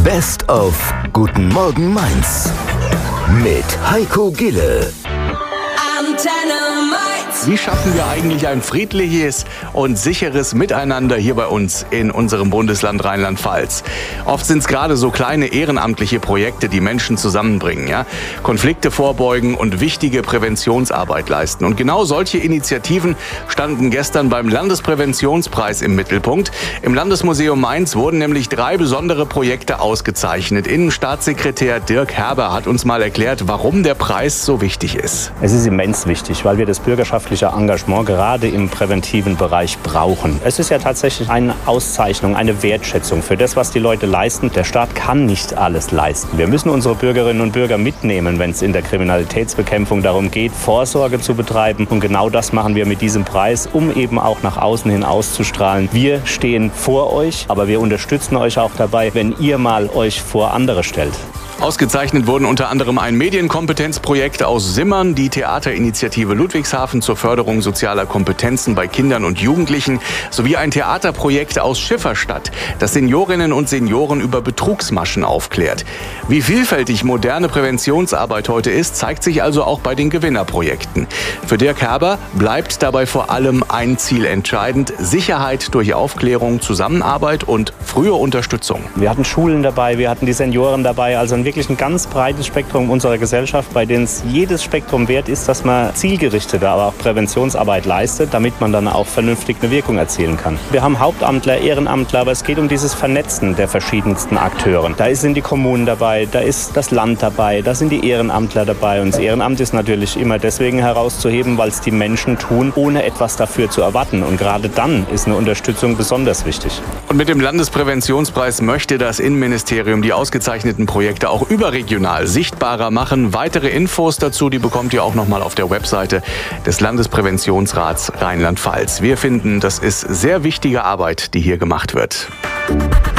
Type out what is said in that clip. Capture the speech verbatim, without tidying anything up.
Best of Guten Morgen Mainz mit Heiko Gille. Wie schaffen wir eigentlich ein friedliches und sicheres Miteinander hier bei uns in unserem Bundesland Rheinland-Pfalz? Oft sind es gerade so kleine ehrenamtliche Projekte, die Menschen zusammenbringen, ja? Konflikte vorbeugen und wichtige Präventionsarbeit leisten. Und genau solche Initiativen standen gestern beim Landespräventionspreis im Mittelpunkt. Im Landesmuseum Mainz wurden nämlich drei besondere Projekte ausgezeichnet. Innenstaatssekretär Dirk Herber hat uns mal erklärt, warum der Preis so wichtig ist. Es ist immens wichtig, weil wir das bürgerschaftliche Engagement gerade im präventiven Bereich brauchen. Es ist ja tatsächlich eine Auszeichnung, eine Wertschätzung für das, was die Leute leisten. Der Staat kann nicht alles leisten. Wir müssen unsere Bürgerinnen und Bürger mitnehmen, wenn es in der Kriminalitätsbekämpfung darum geht, Vorsorge zu betreiben. Und genau das machen wir mit diesem Preis, um eben auch nach außen hin auszustrahlen. Wir stehen vor euch, aber wir unterstützen euch auch dabei, wenn ihr mal euch vor andere stellt. Ausgezeichnet wurden unter anderem ein Medienkompetenzprojekt aus Simmern, die Theaterinitiative Ludwigshafen zur Förderung sozialer Kompetenzen bei Kindern und Jugendlichen sowie ein Theaterprojekt aus Schifferstadt, das Seniorinnen und Senioren über Betrugsmaschen aufklärt. Wie vielfältig moderne Präventionsarbeit heute ist, zeigt sich also auch bei den Gewinnerprojekten. Für Dirk Herber bleibt dabei vor allem ein Ziel entscheidend: Sicherheit durch Aufklärung, Zusammenarbeit und frühe Unterstützung. Wir hatten Schulen dabei, wir hatten die Senioren dabei, also ein wirklich ein ganz breites Spektrum unserer Gesellschaft, bei dem es jedes Spektrum wert ist, dass man zielgerichtete, aber auch Präventionsarbeit leistet, damit man dann auch vernünftig eine Wirkung erzielen kann. Wir haben Hauptamtler, Ehrenamtler, aber es geht um dieses Vernetzen der verschiedensten Akteure. Da sind die Kommunen dabei, da ist das Land dabei, da sind die Ehrenamtler dabei. Und das Ehrenamt ist natürlich immer deswegen herauszuheben, weil es die Menschen tun, ohne etwas dafür zu erwarten. Und gerade dann ist eine Unterstützung besonders wichtig. Und mit dem Landespräventionspreis möchte das Innenministerium die ausgezeichneten Projekte auch überregional sichtbarer machen. Weitere Infos dazu, die bekommt ihr auch noch mal auf der Webseite des Landespräventionsrats Rheinland-Pfalz. Wir finden, das ist sehr wichtige Arbeit, die hier gemacht wird.